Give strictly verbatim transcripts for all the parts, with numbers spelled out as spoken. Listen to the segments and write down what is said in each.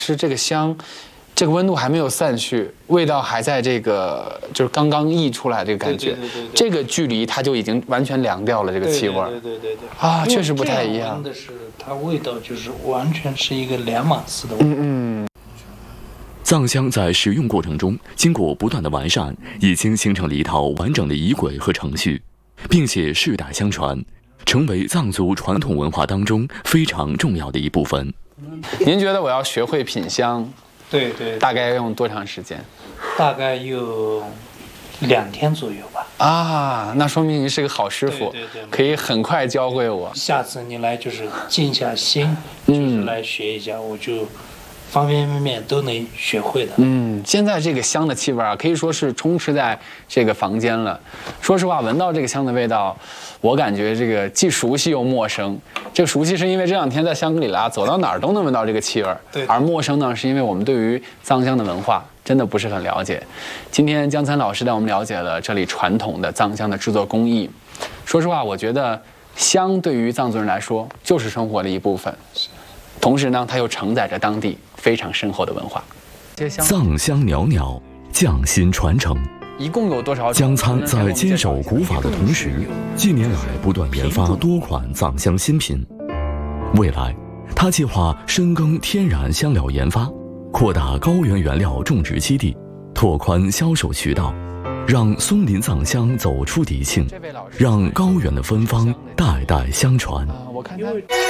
是这个香，这个温度还没有散去，味道还在这个就是刚刚溢出来这个感觉，这个距离它就已经完全凉掉了这个气味。 对对对对啊，确实不太一样。 闻的是它味道就是完全是一个两码事的味道。 嗯嗯。 藏香在使用过程中，经过不断的完善，已经形成了一套完整的仪轨和程序，并且世代相传，成为藏族传统文化当中非常重要的一部分。 您觉得我要学会品香， 对 对, 对， 大概要用多长时间？ 大概有两天左右吧。 啊，那说明您是个好师傅， 对对对， 可以很快教会我。 下次你来就是静下心，就是来学一下，嗯、我就方方面面都能学会的。 嗯，现在这个香的气味啊，可以说是充斥在这个房间了。说实话，闻到这个香的味道，我感觉这个既熟悉又陌生。这个熟悉是因为这两天在香格里拉走到哪儿都能闻到这个气味， 对。 而陌生呢，是因为我们对于藏香的文化真的不是很了解。今天姜参老师带我们了解了这里传统的藏香的制作工艺。说实话，我觉得香对于藏族人来说就是生活的一部分，同时呢，它又承载着当地非常深厚的文化。 藏香袅袅，匠心传承。 一共有多少？ 姜参在坚守古法的同时，近年来不断研发多款藏香新品。未来，他计划深耕天然香料研发，扩大高原原料种植基地，拓宽销售渠道，让松林藏香走出敌境，让高原的芬芳代代相传。 啊，我看他。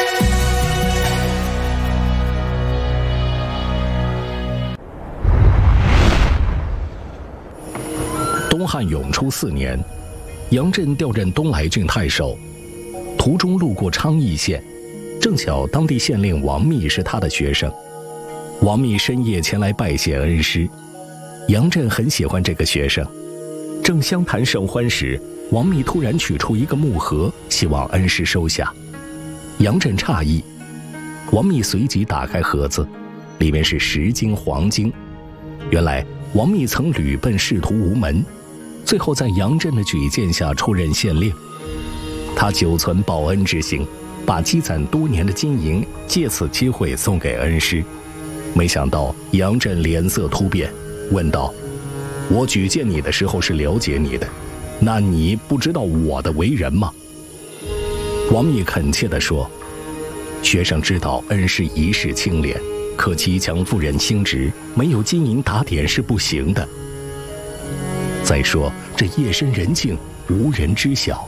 东汉永初四年，杨震调任东来郡太守，途中路过昌邑县，正巧当地县令王密是他的学生。王密深夜前来拜谢恩师，杨震很喜欢这个学生。正相谈甚欢时，王密突然取出一个木盒，希望恩师收下。杨震诧异，王密随即打开盒子，里面是十斤黄金。原来王密曾屡奔仕途无门，最后在杨震的举荐下出任县令。他久存报恩之心，把积攒多年的金银借此机会送给恩师。没想到杨震脸色突变，问道：我举荐你的时候是了解你的，那你不知道我的为人吗？王密恳切地说：学生知道恩师一世清廉，可极强妇人心直，没有金银打点是不行的。再说这夜深人静，无人知晓。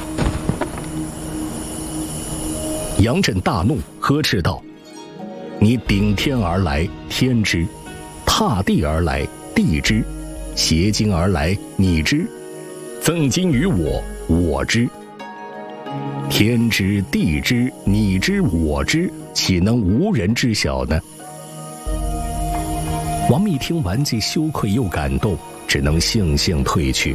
杨震大怒，呵斥道：你顶天而来，天知；踏地而来，地知；携金而来，你知；赠金于我，我知。天知，地知，你知，我知，岂能无人知晓呢？王密听完，既羞愧又感动，只能悻悻退去。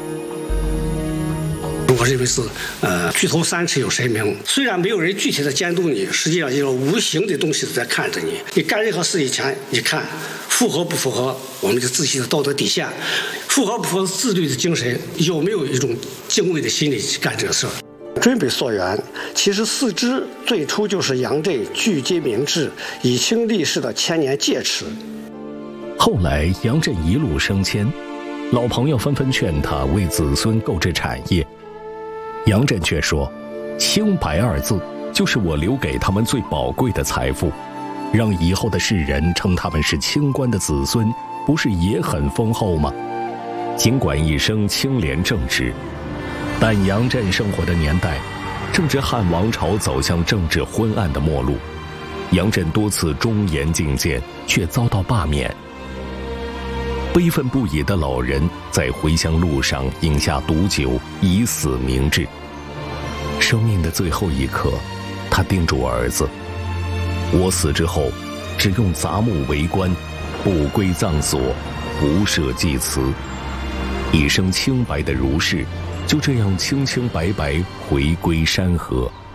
我认为是，呃，举头三尺有神明。虽然没有人具体的监督你，实际上就是无形的东西在看着你。你干任何事以前，你看符合不符合我们的自己的道德底线，符合不符合自律的精神，有没有一种敬畏的心理去干这个事儿。追本溯源，其实四支最初就是杨震聚精明志、以清立世的千年戒尺。 后来杨震一路升迁，老朋友纷纷劝他为子孙购置产业，杨震却说：清白二字就是我留给他们最宝贵的财富，让以后的世人称他们是清官的子孙，不是也很丰厚吗？尽管一生清廉正直，但杨震生活的年代正值汉王朝走向政治昏暗的末路，杨震多次忠言进谏，却遭到罢免。悲愤不已的老人在回乡路上饮下毒酒，以死明志。生命的最后一刻，他叮嘱儿子：我死之后，只用杂木为棺，不归葬所，不设祭祠。一生清白的儒士，就这样清清白白回归山河。